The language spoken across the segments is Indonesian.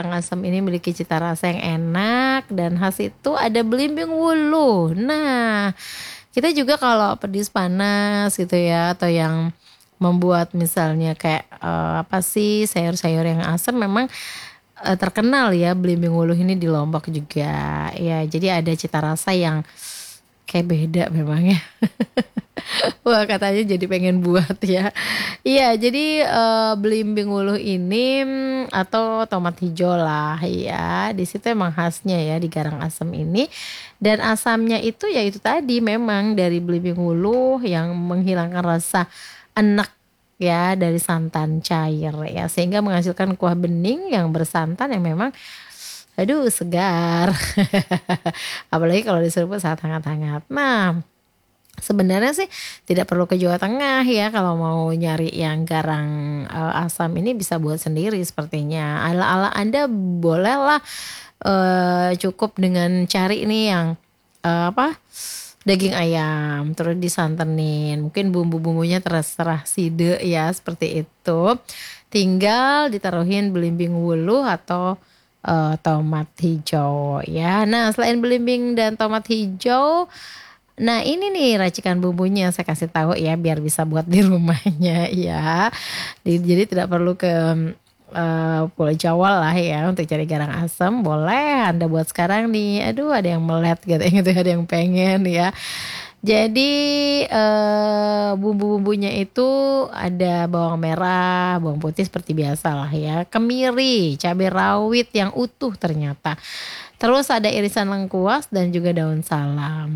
Karangasem ini memiliki cita rasa yang enak dan khas itu ada belimbing wuluh. Nah, kita juga kalau pedis panas gitu ya atau yang membuat misalnya kayak apa sih sayur-sayur yang asam memang terkenal ya belimbing wuluh ini di Lombok juga. Ya, jadi ada cita rasa yang kayak beda memang ya. Wah, katanya jadi pengen buat ya. Iya, jadi belimbing wuluh ini atau tomat hijau lah ya. Di situ emang khasnya ya di Karangasem ini. Dan asamnya itu ya itu tadi memang dari belimbing wuluh yang menghilangkan rasa enak ya dari santan cair ya sehingga menghasilkan kuah bening yang bersantan yang memang aduh segar. Apalagi kalau diseruput saat hangat-hangat. Nah, sebenarnya sih tidak perlu ke Jawa Tengah ya kalau mau nyari yang garang asam ini bisa buat sendiri sepertinya. Ala-ala Anda bolehlah cukup dengan cari ini yang apa? Daging ayam terus disantenin. Mungkin bumbu-bumbunya terserah side ya seperti itu. Tinggal ditaruhin belimbing wuluh atau tomat hijau ya. Nah, selain belimbing dan tomat hijau, nah ini nih racikan bumbunya saya kasih tahu ya biar bisa buat di rumahnya ya. Jadi tidak perlu ke Pulau Jawa lah ya untuk cari garang asam. Boleh Anda buat sekarang nih. Aduh ada yang melet gitu ada yang pengen ya. Jadi bumbu-bumbunya itu ada bawang merah, bawang putih seperti biasa lah ya, kemiri, cabai rawit yang utuh ternyata. Terus ada irisan lengkuas dan juga daun salam.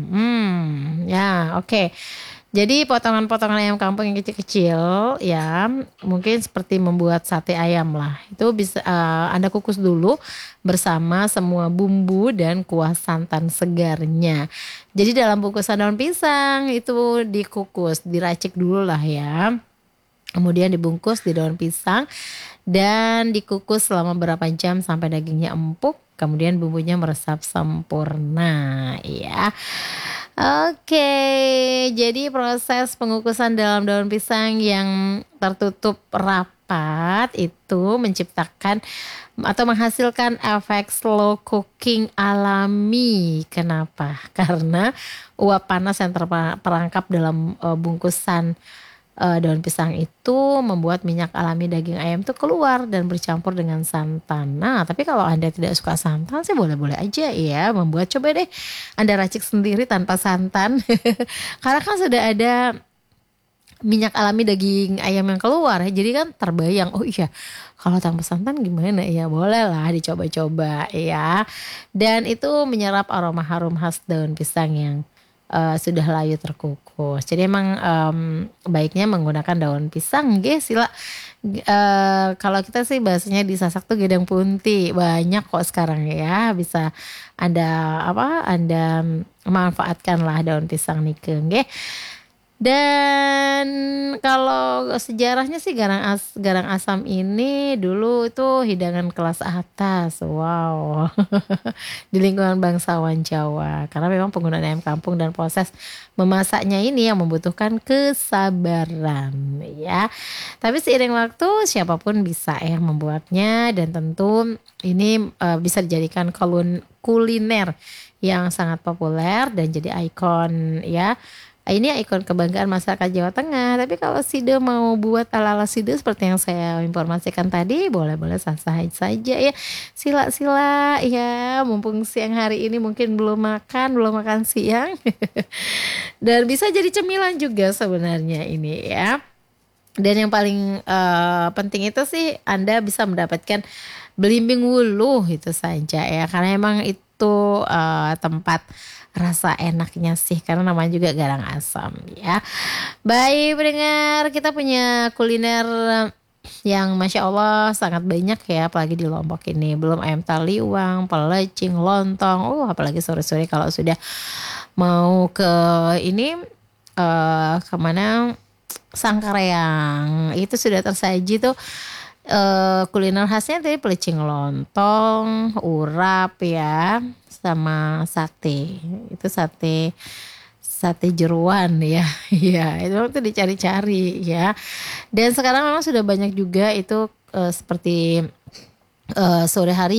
Ya oke. Jadi potongan-potongan ayam kampung yang kecil-kecil ya mungkin seperti membuat sate ayam lah. Itu bisa Anda kukus dulu bersama semua bumbu dan kuah santan segarnya. Jadi dalam bungkusan daun pisang itu dikukus, diracik dulu lah ya. Kemudian dibungkus di daun pisang dan dikukus selama berapa jam sampai dagingnya empuk. Kemudian bumbunya meresap sempurna ya. Oke, jadi proses pengukusan dalam daun pisang yang tertutup rapat itu menciptakan atau menghasilkan efek slow cooking alami. Kenapa? Karena uap panas yang terperangkap dalam bungkusan daun pisang itu membuat minyak alami daging ayam itu keluar dan bercampur dengan santan. Nah, tapi kalau Anda tidak suka santan sih boleh-boleh aja ya membuat. Coba deh Anda racik sendiri tanpa santan. Karena kan sudah ada minyak alami daging ayam yang keluar. Jadi kan terbayang, oh iya kalau tanpa santan gimana ya, boleh lah dicoba-coba ya. Dan itu menyerap aroma harum khas daun pisang yang sudah layu terkukus. Jadi emang baiknya menggunakan daun pisang sila. Kalau kita sih bahasanya di Sasak tuh gedang punti. Banyak kok sekarang ya. Bisa Anda manfaatkan lah daun pisang nike nggih. Dan kalau sejarahnya sih garang asam ini dulu itu hidangan kelas atas. Wow. Di lingkungan bangsawan Jawa. Karena memang penggunaan ayam kampung dan proses memasaknya ini yang membutuhkan kesabaran ya. Tapi seiring waktu siapapun bisa ya membuatnya dan tentu ini bisa dijadikan kuliner yang sangat populer dan jadi ikon ya. Ini ikon kebanggaan masyarakat Jawa Tengah. Tapi kalau Side mau buat ala-ala Side seperti yang saya informasikan tadi, boleh-boleh sah-sah saja ya. Sila-sila ya, mumpung siang hari ini mungkin belum makan siang. Dan bisa jadi cemilan juga sebenarnya ini ya. Dan yang paling penting itu sih Anda bisa mendapatkan belimbing wuluh itu saja ya. Karena emang itu tempat rasa enaknya sih karena namanya juga garang asam ya. Baik pendengar, kita punya kuliner yang Masya Allah sangat banyak ya, apalagi di Lombok ini. Belum ayam taliwang, pelecing, lontong. Apalagi sore-sore kalau sudah mau ke ini kemana, Sangkareang itu sudah tersaji tuh kuliner khasnya tadi pelecing, lontong, urap ya, sama sate. Itu sate jeruan ya. Iya, itu dicari-cari ya. Dan sekarang memang sudah banyak juga itu seperti sore hari